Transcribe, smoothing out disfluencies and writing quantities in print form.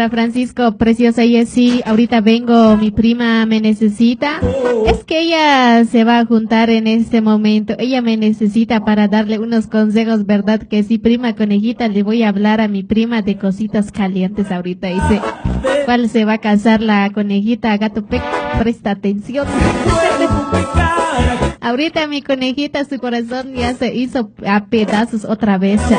Francisco, preciosa, ella sí, ahorita vengo, mi prima me necesita. Es que ella se va a juntar en este momento, ella me necesita para darle unos consejos, ¿verdad? Que sí, prima conejita, le voy a hablar a mi prima de cositas calientes ahorita. Dice, ¿cuál se va a casar la conejita? Gato Pec, presta atención. Ahorita mi conejita, su corazón ya se hizo a pedazos otra vez.